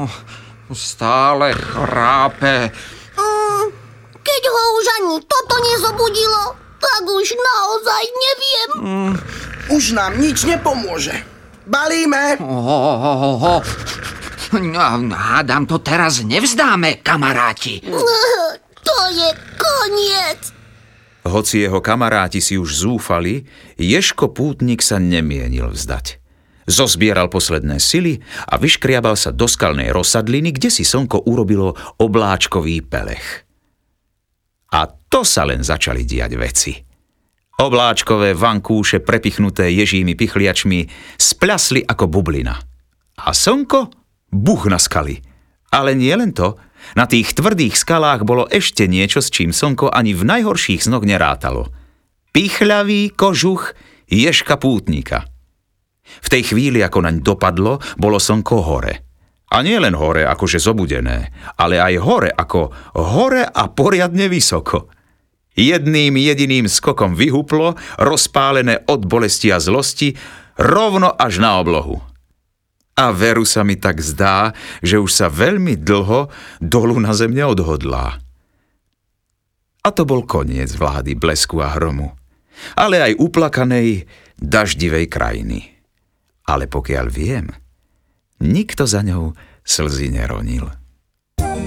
Stále chrápe. Keď ho už ani toto nezobudilo, tak už naozaj neviem. Už nám nič nepomôže. Balíme. Hádam, to teraz nevzdáme, kamaráti. To je koniec. Hoci jeho kamaráti si už zúfali, Ježko Pútnik sa nemienil vzdať. Zozbieral posledné sily a vyškriabal sa do skalnej rozsadliny, kde si slnko urobilo obláčkový pelech. A to sa len začali diať veci. Obláčkové vankúše prepichnuté ježími pichliačmi spľasli ako bublina. A slnko buch na skaly. Ale nie len to, na tých tvrdých skalách bolo ešte niečo, s čím slnko ani v najhorších snoch nerátalo. Pichľavý kožuch Ježka Pútnika. V tej chvíli, ako naň dopadlo, bolo slnko hore. A nie len hore akože zobudené, ale aj hore ako hore a poriadne vysoko. Jedným jediným skokom vyhuplo, rozpálené od bolesti a zlosti, rovno až na oblohu. A veru sa mi tak zdá, že už sa veľmi dlho dolu na zem neodhodlá. A to bol koniec vlády blesku a hromu, ale aj uplakanej, daždivej krajiny. Ale pokiaľ viem, nikto za ňou slzy neronil.